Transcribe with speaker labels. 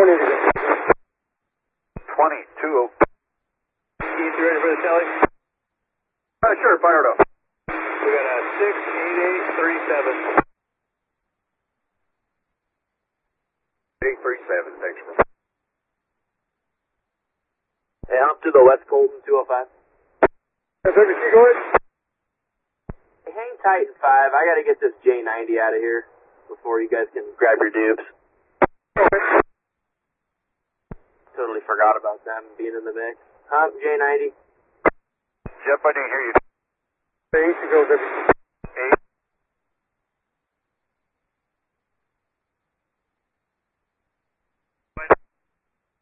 Speaker 1: 20 to go.
Speaker 2: 22.
Speaker 3: Keith, you ready for the tele?
Speaker 2: Sure, fire it up.
Speaker 3: We got a 68837.
Speaker 2: 837, thanks.
Speaker 3: Hey, I'm to the West Colton 205.
Speaker 1: That's every key, go ahead.
Speaker 3: Hey, hang tight in 5. I gotta get this J90 out of here before you guys can grab your dupes.
Speaker 1: Okay.
Speaker 3: Totally forgot about them being in the mix. Huh, J90?
Speaker 2: Jeff, I didn't hear you.
Speaker 1: The AC goes every